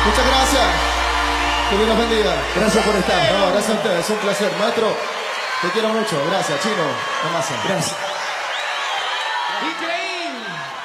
Muchas gracias. Que Dios los bendiga. Gracias por estar. No, gracias a ustedes. Es un placer. Maestro, te quiero mucho. Gracias, Chino. Tomasa. Gracias. Increíble.